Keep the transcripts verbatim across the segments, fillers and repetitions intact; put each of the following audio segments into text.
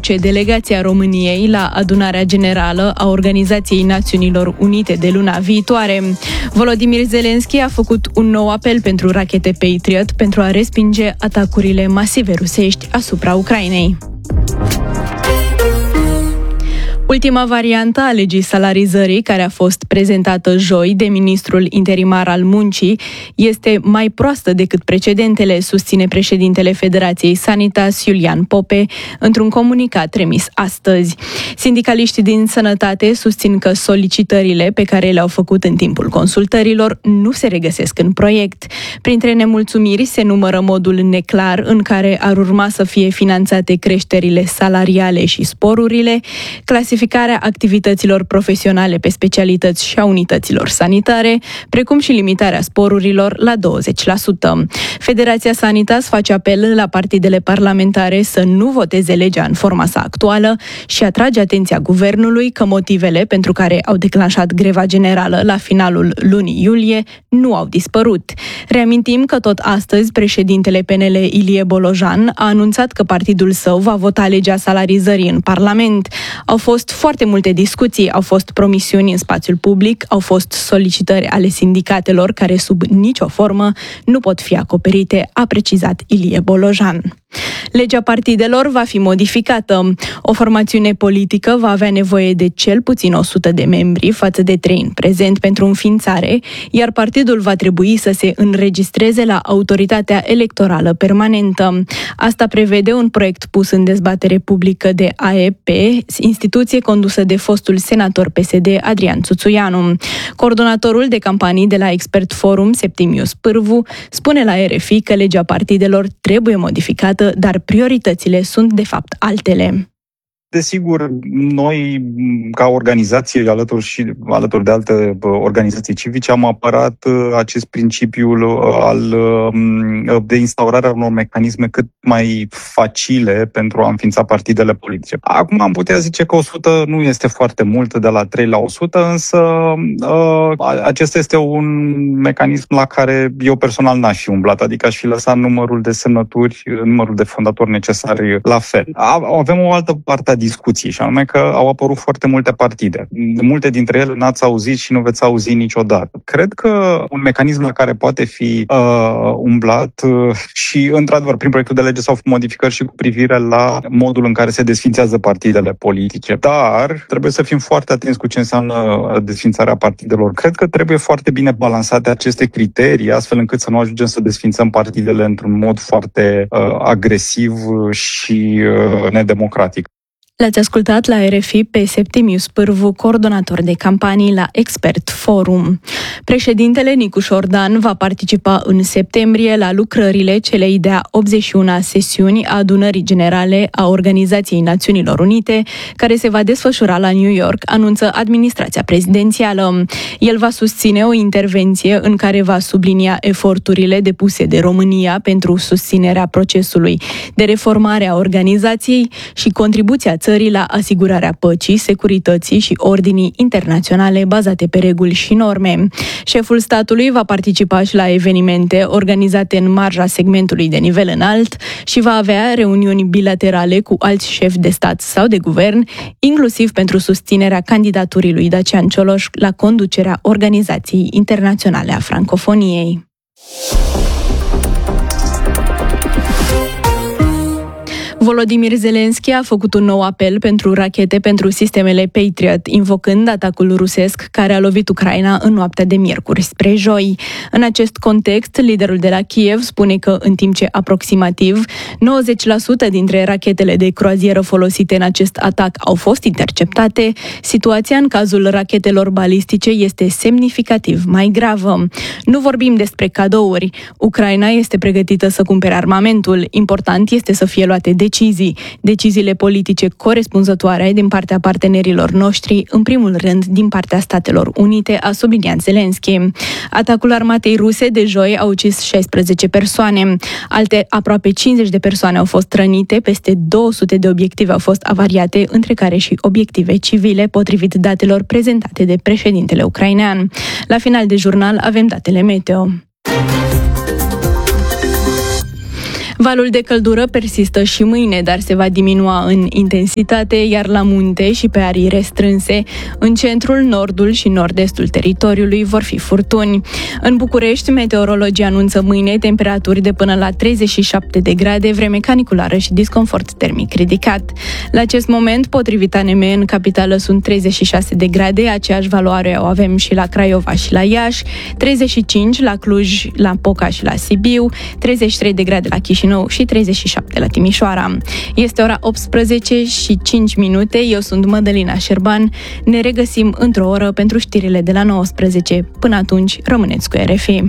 conduce delegația României la adunarea generală a Organizației Națiunilor Unite de luna viitoare. Volodymyr Zelensky a făcut un nou apel pentru rachete Patriot pentru a respinge atacurile masive rusești asupra Ucrainei. Ultima variantă a legii salarizării, care a fost prezentată joi de ministrul interimar al muncii, este mai proastă decât precedentele, susține președintele Federației Sanitas, Iulian Pope, într-un comunicat trimis astăzi. Sindicaliștii din sănătate susțin că solicitările pe care le-au făcut în timpul consultărilor nu se regăsesc în proiect. Printre nemulțumiri se numără modul neclar în care ar urma să fie finanțate creșterile salariale și sporurile, clasificarea activităților profesionale pe specialități și a unităților sanitare, precum și limitarea sporurilor la douăzeci la sută. Federația Sanitas face apel la partidele parlamentare să nu voteze legea în forma sa actuală și atrage atenția guvernului că motivele pentru care au declanșat greva generală la finalul lunii iulie nu au dispărut. Reamintim că tot astăzi președintele P N L Ilie Bolojan a anunțat că partidul său va vota legea salarizării în Parlament. Au fost foarte multe discuții, au fost promisiuni în spațiul public, au fost solicitări ale sindicatelor care sub nicio formă nu pot fi acoperite, a precizat Ilie Bolojan. Legea partidelor va fi modificată. O formațiune politică va avea nevoie de cel puțin o sută de membri față de trei în prezent pentru înființare, iar partidul va trebui să se înregistreze la Autoritatea Electorală Permanentă. Asta prevede un proiect pus în dezbatere publică de A E P, instituție condusă de fostul senator P S D Adrian Țuțuianu. Coordonatorul de campanii de la Expert Forum, Septimius Pârvu, spune la R F I că legea partidelor trebuie modificată, dar prioritățile sunt de fapt altele. Desigur, noi, ca organizație, alături, și, alături de alte organizații civice, am apărat acest principiu al, de instaurarea unor mecanisme cât mai facile pentru a înființa partidele politice. Acum am putea zice că o sută nu este foarte mult, de la trei la o sută, însă acesta este un mecanism la care eu personal n-aș fi umblat, adică aș fi lăsat numărul de semnături, numărul de fondatori necesari la fel. Avem o altă parte a discuții, și anume că au apărut foarte multe partide. Multe dintre ele n-ați auzit și nu veți auzi niciodată. Cred că un mecanism la care poate fi uh, umblat uh, și, într-adevăr, prin proiectul de lege s-au făcut modificări și cu privire la modul în care se desființează partidele politice. Dar trebuie să fim foarte atenți cu ce înseamnă desființarea partidelor. Cred că trebuie foarte bine balansate aceste criterii, astfel încât să nu ajungem să desființăm partidele într-un mod foarte uh, agresiv și uh, nedemocratic. L-ați ascultat la R F I pe Septimius Pârvu, coordonator de campanii la Expert Forum. Președintele Nicu Șordan va participa în septembrie la lucrările celei de-a optzeci și una sesiuni a adunării generale a Organizației Națiunilor Unite, care se va desfășura la New York, anunță administrația prezidențială. El va susține o intervenție în care va sublinia eforturile depuse de România pentru susținerea procesului de reformare a organizației și contribuția țării la asigurarea păcii, securității și ordinii internaționale bazate pe reguli și norme. Șeful statului va participa și la evenimente organizate în marja segmentului de nivel înalt și va avea reuniuni bilaterale cu alți șefi de stat sau de guvern, inclusiv pentru susținerea candidaturii lui Dacian Cioloș la conducerea Organizației Internaționale a Francofoniei. Volodymyr Zelensky a făcut un nou apel pentru rachete pentru sistemele Patriot, invocând atacul rusesc care a lovit Ucraina în noaptea de miercuri spre joi. În acest context, liderul de la Kiev spune că, în timp ce aproximativ nouăzeci la sută dintre rachetele de croazieră folosite în acest atac au fost interceptate, situația în cazul rachetelor balistice este semnificativ mai gravă. Nu vorbim despre cadouri. Ucraina este pregătită să cumpere armamentul. Important este să fie luate decizii. Deciziile politice corespunzătoare din partea partenerilor noștri, în primul rând din partea Statelor Unite, a subliniat Zelensky. Atacul armatei ruse de joi a ucis șaisprezece persoane. Alte aproape cincizeci de persoane au fost rănite, peste două sute de obiective au fost avariate, între care și obiective civile, potrivit datelor prezentate de președintele ucrainean. La final de jurnal avem datele meteo. Valul de căldură persistă și mâine, dar se va diminua în intensitate, iar la munte și pe arii restrânse, în centrul, nordul și nord-estul teritoriului vor fi furtuni. În București, meteorologii anunță mâine temperaturi de până la treizeci și șapte de grade, vreme caniculară și disconfort termic ridicat. La acest moment, potrivit A N M, în capitală sunt treizeci și șase de grade, aceeași valoare o avem și la Craiova și la Iași, treizeci și cinci la Cluj, la Poca și la Sibiu, treizeci și trei de grade la Chișinău și treizeci și șapte la Timișoara. Este ora optsprezece și cinci minute, eu sunt Mădălina Șerban. Ne regăsim într-o oră pentru știrile de la nouăsprezece. Până atunci, rămâneți cu R F I.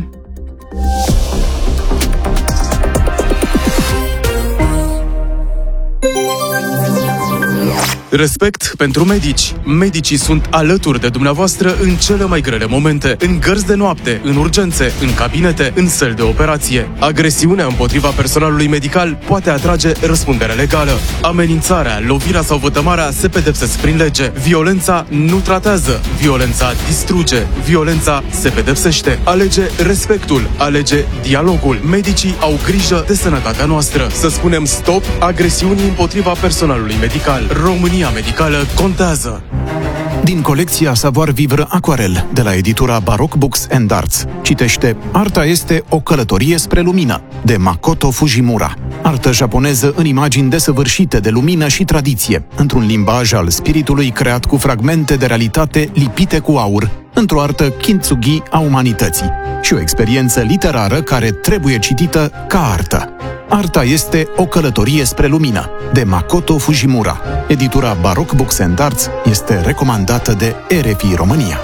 Respect pentru medici. Medicii sunt alături de dumneavoastră în cele mai grele momente, în gărzi de noapte, în urgențe, în cabinete, în săli de operație. Agresiunea împotriva personalului medical poate atrage răspundere legală. Amenințarea, lovirea sau vătămarea se pedepsesc prin lege. Violența nu tratează, violența distruge, violența se pedepsește. Alege respectul, alege dialogul. Medicii au grijă de sănătatea noastră. Să spunem stop agresiunii împotriva personalului medical. România medicală contează. Din colecția Savoir Vivre Aquarel de la editura Baroque Books and Arts citește Arta este o călătorie spre lumină de Makoto Fujimura. Artă japoneză în imagini desăvârșite de lumină și tradiție, într-un limbaj al spiritului creat cu fragmente de realitate lipite cu aur, într-o artă kintsugi a umanității și o experiență literară care trebuie citită ca artă. Arta este o călătorie spre lumină de Makoto Fujimura. Editura Baroque Books and Arts este recomandată de R F I România.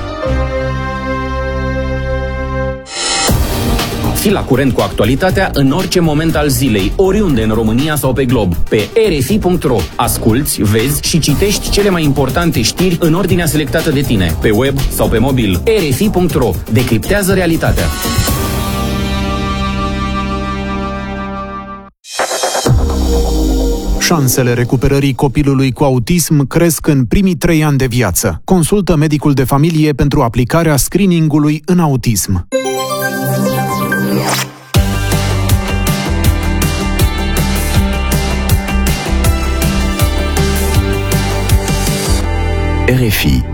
Fii la curent cu actualitatea în orice moment al zilei, oriunde în România sau pe glob. Pe R F I punct ro asculți, vezi și citești cele mai importante știri în ordinea selectată de tine, pe web sau pe mobil. R F I punct ro decriptează realitatea. Șansele recuperării copilului cu autism cresc în primii trei ani de viață. Consultă medicul de familie pentru aplicarea screeningului în autism. R F I